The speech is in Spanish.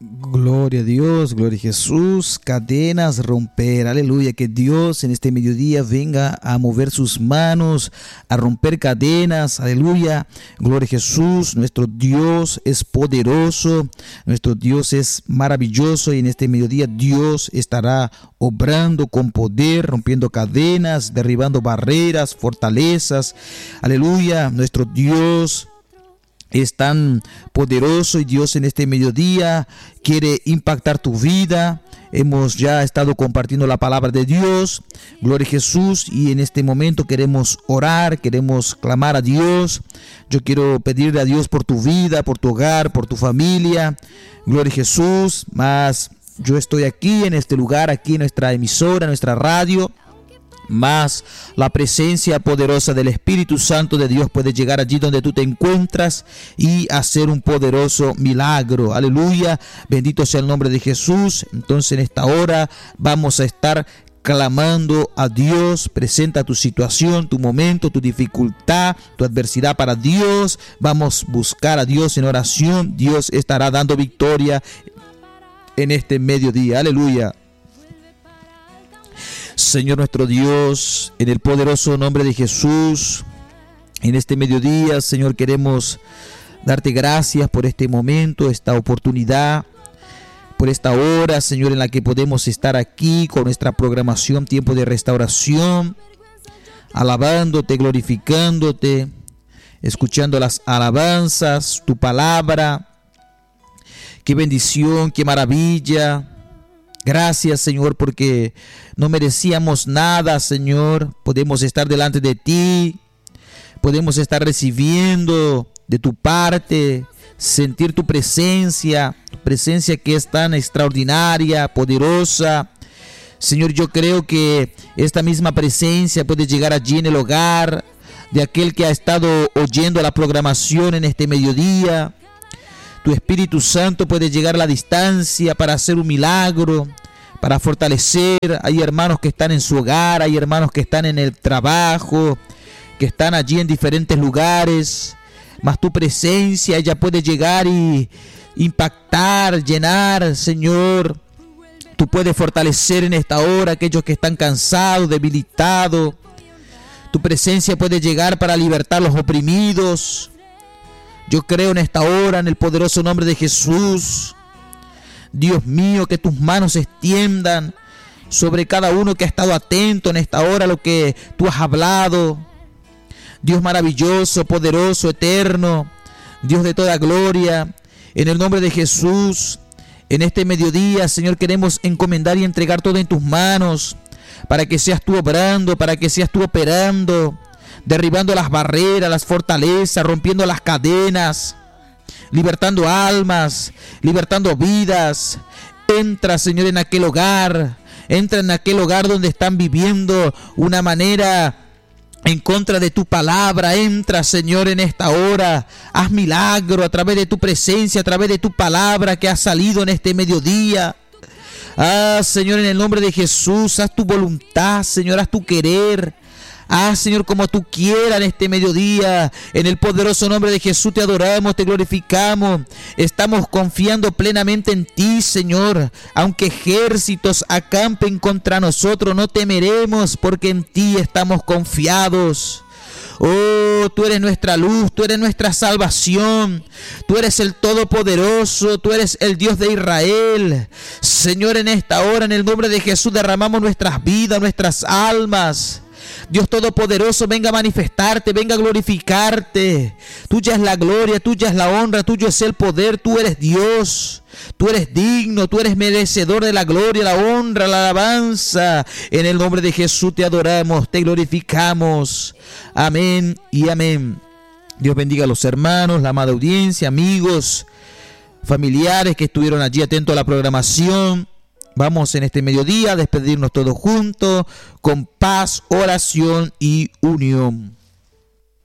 Gloria a Dios, gloria a Jesús, cadenas romper, aleluya, que Dios en este mediodía venga a mover sus manos, a romper cadenas, aleluya, gloria a Jesús, nuestro Dios es poderoso, nuestro Dios es maravilloso y en este mediodía Dios estará obrando con poder, rompiendo cadenas, derribando barreras, fortalezas, aleluya, nuestro Dios es tan poderoso y Dios en este mediodía quiere impactar tu vida. Hemos ya estado compartiendo la palabra de Dios, gloria a Jesús, y en este momento queremos orar, queremos clamar a Dios. Yo quiero pedirle a Dios por tu vida, por tu hogar, por tu familia, gloria a Jesús. Más yo estoy aquí en este lugar, aquí en nuestra emisora, nuestra radio. Más la presencia poderosa del Espíritu Santo de Dios puede llegar allí donde tú te encuentras y hacer un poderoso milagro. Aleluya, bendito sea el nombre de Jesús. Entonces en esta hora vamos a estar clamando a Dios. Presenta tu situación, tu momento, tu dificultad, tu adversidad para Dios. Vamos a buscar a Dios en oración. Dios estará dando victoria en este mediodía. Aleluya. Señor nuestro Dios, en el poderoso nombre de Jesús, en este mediodía, Señor, queremos darte gracias por este momento, esta oportunidad, por esta hora, Señor, en la que podemos estar aquí con nuestra programación Tiempo de Restauración, alabándote, glorificándote, escuchando las alabanzas, tu palabra. Qué bendición, qué maravilla. Gracias, Señor, porque no merecíamos nada, Señor. Podemos estar delante de ti, podemos estar recibiendo de tu parte, sentir tu presencia que es tan extraordinaria, poderosa. Señor, yo creo que esta misma presencia puede llegar allí en el hogar de aquel que ha estado oyendo la programación en este mediodía. Tu Espíritu Santo puede llegar a la distancia para hacer un milagro, para fortalecer. Hay hermanos que están en su hogar, hay hermanos que están en el trabajo, que están allí en diferentes lugares. Mas tu presencia ya puede llegar y impactar, llenar, Señor. Tú puedes fortalecer en esta hora a aquellos que están cansados, debilitados. Tu presencia puede llegar para libertar a los oprimidos. Yo creo en esta hora, en el poderoso nombre de Jesús. Dios mío, que tus manos se extiendan sobre cada uno que ha estado atento en esta hora a lo que tú has hablado. Dios maravilloso, poderoso, eterno, Dios de toda gloria, en el nombre de Jesús, en este mediodía, Señor, queremos encomendar y entregar todo en tus manos, para que seas tú obrando, para que seas tú operando, derribando las barreras, las fortalezas, rompiendo las cadenas, libertando almas, libertando vidas. Entra, Señor, en aquel hogar, entra en aquel hogar donde están viviendo una manera en contra de tu palabra. Entra, Señor, en esta hora. Haz milagro a través de tu presencia, a través de tu palabra que ha salido en este mediodía. Señor, en el nombre de Jesús, haz tu voluntad, Señor, haz tu querer. Señor, como tú quieras en este mediodía. En el poderoso nombre de Jesús te adoramos, te glorificamos. Estamos confiando plenamente en ti, Señor. Aunque ejércitos acampen contra nosotros, no temeremos, porque en ti estamos confiados. Oh, tú eres nuestra luz, tú eres nuestra salvación, tú eres el Todopoderoso, tú eres el Dios de Israel. Señor, en esta hora, en el nombre de Jesús, derramamos nuestras vidas, nuestras almas. Dios Todopoderoso, venga a manifestarte, venga a glorificarte. Tuya es la gloria, tuya es la honra, tuyo es el poder. Tú eres Dios, tú eres digno, tú eres merecedor de la gloria, la honra, la alabanza. En el nombre de Jesús te adoramos, te glorificamos. Amén y amén. Dios bendiga a los hermanos, la amada audiencia, amigos, familiares que estuvieron allí atentos a la programación. Vamos en este mediodía a despedirnos todos juntos con paz, oración y unión.